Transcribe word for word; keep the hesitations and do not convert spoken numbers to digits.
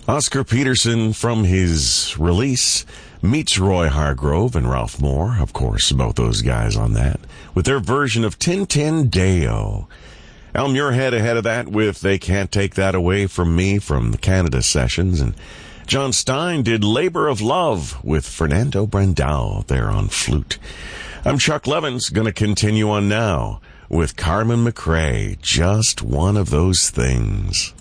Oscar Peterson, from his release, meets Roy Hargrove and Ralph Moore, of course, both those guys on that, with their version of Tin Tin Deo. Al Muirhead ahead of that with They Can't Take That Away From Me from the Canada sessions, and John Stein did Labor of Love with Fernando Brandao there on flute. I'm Chuck Levins, going to continue on now with Carmen McRae, Just One of Those Things.